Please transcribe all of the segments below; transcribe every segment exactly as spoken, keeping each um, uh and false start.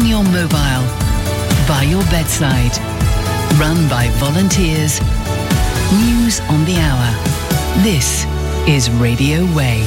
On your mobile, by your bedside, run by volunteers. News on the hour. This is Radio Way.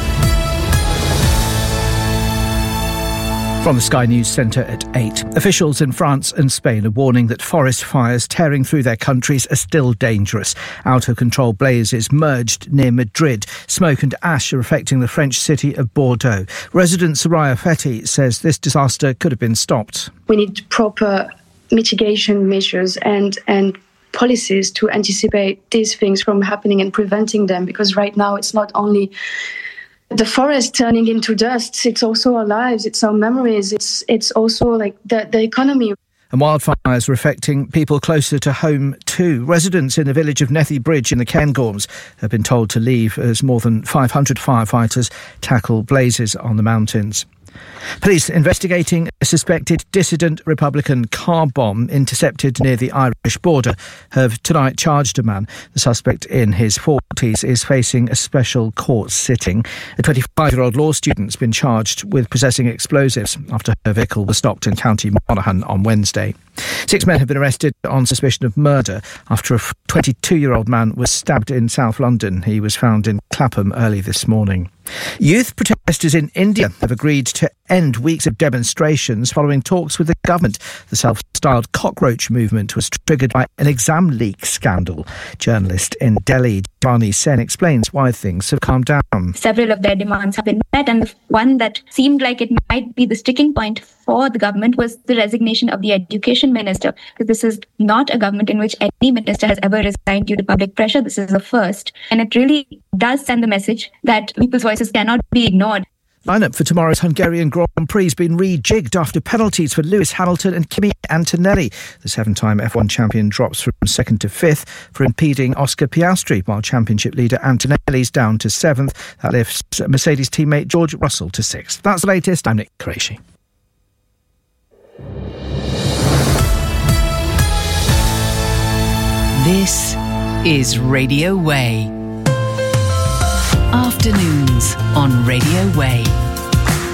From the Sky News Centre at eight. Officials in France and Spain are warning that forest fires tearing through their countries are still dangerous. Out-of-control blazes merged near Madrid. Smoke and ash are affecting the French city of Bordeaux. Resident Soraya Fetti says this disaster could have been stopped. We need proper mitigation measures and, and policies to anticipate these things from happening and preventing them, because right now it's not only the forest turning into dust, it's also our lives, it's our memories, it's it's also like the, the economy. And wildfires are affecting people closer to home too. Residents in the village of Nethy Bridge in the Cairngorms have been told to leave as more than five hundred firefighters tackle blazes on the mountains. Police investigating a suspected dissident Republican car bomb intercepted near the Irish border have tonight charged a man. The suspect in his forties is facing a special court sitting. A twenty-five-year-old law student's been charged with possessing explosives after her vehicle was stopped in County Monaghan on Wednesday. Six men have been arrested on suspicion of murder after a twenty-two-year-old man was stabbed in South London. He was found in Clapham early this morning. Youth protesters in India have agreed to end weeks of demonstrations following talks with the government. The self-styled cockroach movement was triggered by an exam leak scandal. Journalist in Delhi, Devani Sen, explains why things have calmed down. Several of their demands have been met, and the one that seemed like it might be the sticking point for the government was the resignation of the education minister. Because this is not a government in which any minister has ever resigned due to public pressure. This is the first. And it really does send the message that people's voices cannot be ignored. Lineup for tomorrow's Hungarian Grand Prix has been rejigged after penalties for Lewis Hamilton and Kimi Antonelli. The seven-time F one champion drops from second to fifth for impeding Oscar Piastri, while championship leader Antonelli's down to seventh. That lifts Mercedes teammate George Russell to sixth. That's the latest. I'm Nick Qureshi. This is Radio Way. Afternoons on Radio Way.